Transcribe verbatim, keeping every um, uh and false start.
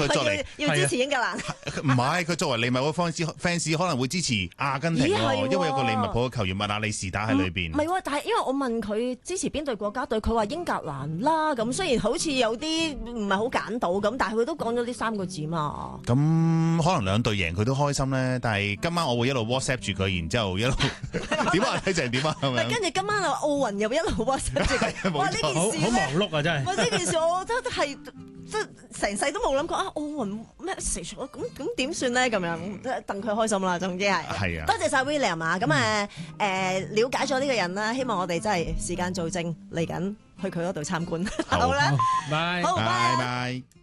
佢作嚟要要支持英格蘭。 唔係佢作為利物浦 fans fans 可能會支持阿根廷喎，因為有個利物浦嘅球員麥亞利士打喺裏邊。 唔係喎，但係因為我問佢支持邊隊國家隊，佢話英格蘭啦。咁雖然好似有啲唔係好揀到咁，但係佢都講咗呢三個字嘛。 咁可能兩隊贏佢都開心咧，但係今晚我會一路 WhatsApp 住佢，然之後一路點啊睇成點啊咁樣。 跟住今晚啊奧運又一路 WhatsApp 住佢，哇呢件事好忙碌啊真係。 哇呢件事我覺得係即係成世都冇諗過啊奧運咩食咗咁咁點算咧咁樣，即係戥佢開心啦，總之係。 係啊， 多謝晒 William 啊，咁誒誒了解咗呢個人啦，希望我哋真係時間做證嚟緊去佢嗰度參觀。好啦， 拜好拜拜拜。